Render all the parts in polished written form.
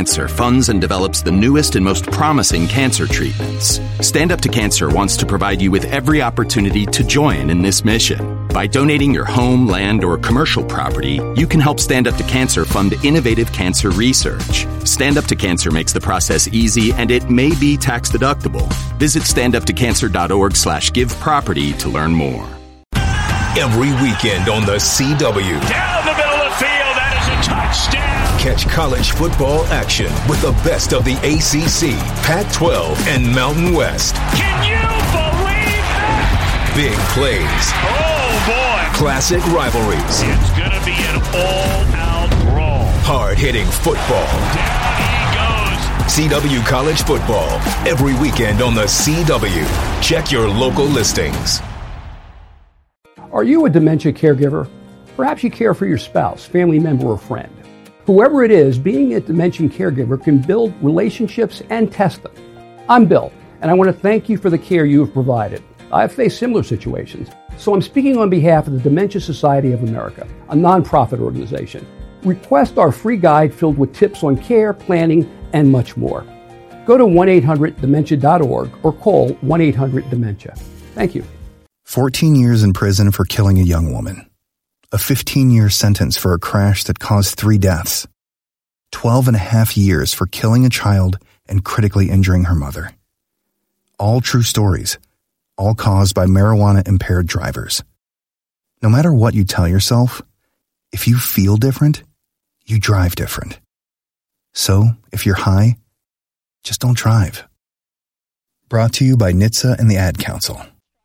Cancer funds and develops the newest and most promising cancer treatments. Stand Up to Cancer wants to provide you with every opportunity to join in this mission. By donating your home, land, or commercial property, you can help Stand Up to Cancer fund innovative cancer research. Stand Up to Cancer makes the process easy, and it may be tax deductible. Visit standuptocancer.org/giveproperty to learn more. Every weekend on the CW. Down the middle of the field, that is a touchdown. Catch college football action with the best of the ACC, Pac-12, and Mountain West. Can you believe that? Big plays. Oh, boy. Classic rivalries. It's going to be an all-out brawl. Hard-hitting football. Down he goes. CW College Football. Every weekend on the CW. Check your local listings. Are you a dementia caregiver? Perhaps you care for your spouse, family member, or friend. Whoever it is, being a dementia caregiver can build relationships and test them. I'm Bill, and I want to thank you for the care you have provided. I've faced similar situations, so I'm speaking on behalf of the Dementia Society of America, a nonprofit organization. Request our free guide filled with tips on care, planning, and much more. Go to 1-800-DEMENTIA.org or call 1-800-DEMENTIA. Thank you. 14 years in prison for killing a young woman. A 15-year sentence for a crash that caused 3 deaths. 12.5 years for killing a child and critically injuring her mother. All true stories, all caused by marijuana-impaired drivers. No matter what you tell yourself, if you feel different, you drive different. So, if you're high, just don't drive. Brought to you by NHTSA and the Ad Council.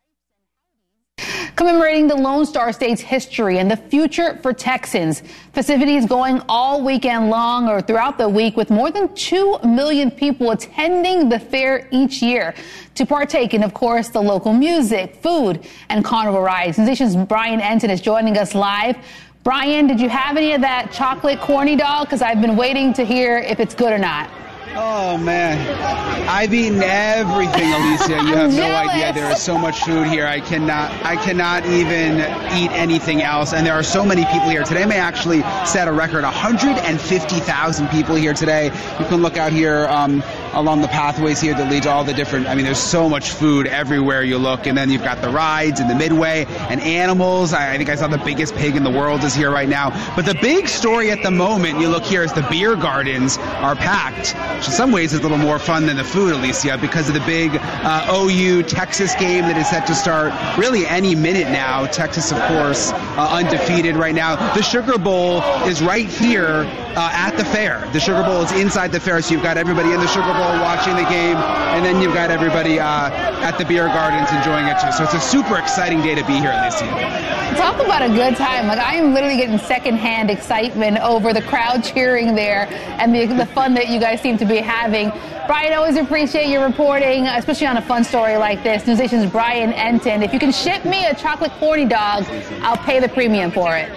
Commemorating the Lone Star State's history and the future for Texans. Festivities going all weekend long or throughout the week with more than 2 million people attending the fair each year to partake in, of course, the local music, food, and carnival rides. Sensation's Brian Enton is joining us live. Brian, did you have any of that chocolate corny dog? Because I've been waiting to hear if it's good or not. Oh, man. I've eaten everything, Alicia. You have no idea. There is so much food here. I cannot even eat anything else. And there are so many people here. Today may actually set a record. 150,000 people here today. You can look out here along the pathways here that lead to all the different, there's so much food everywhere you look. And then you've got the rides and the midway and animals. I think I saw the biggest pig in the world is here right now. But the big story at the moment, you look here, is the beer gardens are packed. Which in some ways is a little more fun than the food, Alicia, because of the big OU-Texas game that is set to start really any minute now. Texas, of course, undefeated right now. The Sugar Bowl is right here at the fair. The Sugar Bowl is inside the fair, so you've got everybody in the Sugar Bowl watching the game, and then you've got everybody at the beer gardens enjoying it too. So it's a super exciting day to be here, Alicia. Talk about a good time. I am literally getting secondhand excitement over the crowd cheering there and the fun that you guys seem to be having. Brian, I always appreciate your reporting, especially on a fun story like this. News Nation's Brian Enton. If you can ship me a chocolate corny dog, I'll pay the premium for it.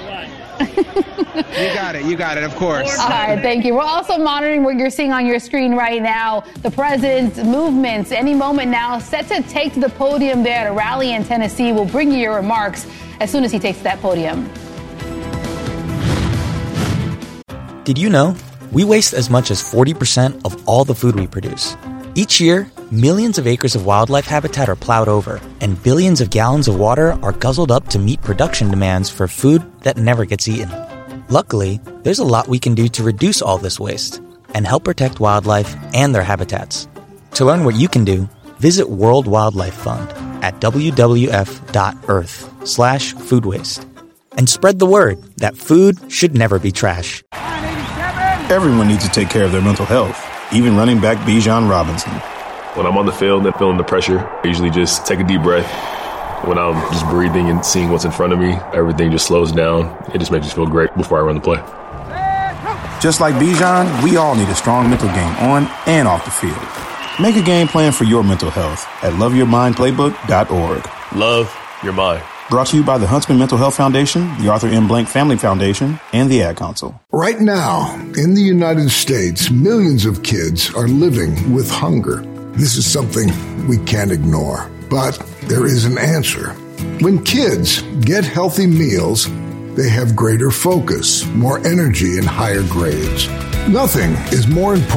You got it, of course. All right, thank you. We're also monitoring what you're seeing on your screen right now. The president's movements any moment now set to take to the podium there at a rally in Tennessee. We'll bring you your remarks as soon as he takes that podium. Did you know we waste as much as 40% of all the food we produce? Each year, millions of acres of wildlife habitat are plowed over, and billions of gallons of water are guzzled up to meet production demands for food that never gets eaten. Luckily, there's a lot we can do to reduce all this waste and help protect wildlife and their habitats. To learn what you can do, visit World Wildlife Fund at wwf.earth/food waste. And spread the word that food should never be trash. Everyone needs to take care of their mental health, even running back Bijan Robinson. When I'm on the field and feeling the pressure, I usually just take a deep breath. When I'm just breathing and seeing what's in front of me, everything just slows down. It just makes me feel great before I run the play. Just like Bijan, we all need a strong mental game on and off the field. Make a game plan for your mental health at loveyourmindplaybook.org. Love your mind. Brought to you by the Huntsman Mental Health Foundation, the Arthur M. Blank Family Foundation, and the Ad Council. Right now, in the United States, millions of kids are living with hunger. This is something we can't ignore, but there is an answer. When kids get healthy meals, they have greater focus, more energy, and higher grades. Nothing is more important